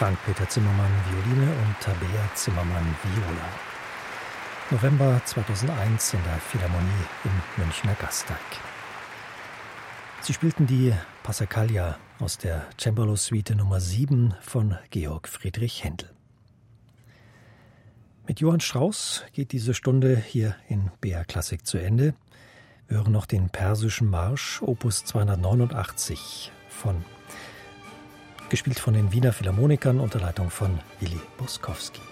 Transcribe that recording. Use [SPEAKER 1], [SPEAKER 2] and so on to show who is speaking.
[SPEAKER 1] Frank-Peter Zimmermann Violine und Tabea Zimmermann Viola. November 2001 in der Philharmonie im Münchner Gasteig. Sie spielten die Passacaglia aus der Cembalo-Suite Nummer 7 von Georg Friedrich Händel. Mit Johann Strauss geht diese Stunde hier in BR Klassik zu Ende. Wir hören noch den Persischen Marsch, Opus 289, gespielt von den Wiener Philharmonikern unter Leitung von Willi Boskowski.